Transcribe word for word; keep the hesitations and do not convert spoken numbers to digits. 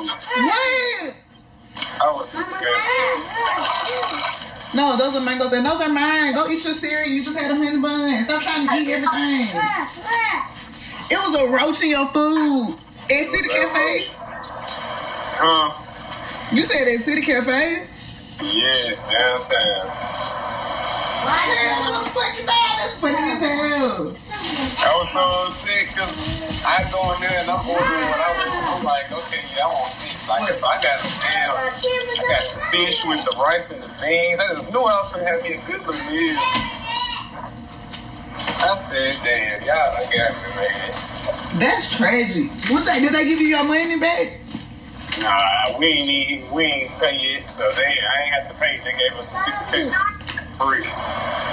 What? I was disgusted. No, those are mangoes and those are mine. Go eat your cereal. You just had a honey bun. Stop trying to eat everything. It was a roach in your food. At City Cafe? Huh? You said at City Cafe? Yes, downtown. Man, what the fuck you doing? That's funny as hell. I was so sick because I go in there and I'm ordering what I want. I'm like, okay, yeah, I want this. Like, so I got some damn, I got some fish with the rice and the beans. I just knew I was going to have me a good little meal. I said, damn, y'all done got me, man. That's tragic. What they, did they give you your money back? Nah, we ain't even, we ain't pay it, so they, I ain't have to pay. They gave us a piece of cake free.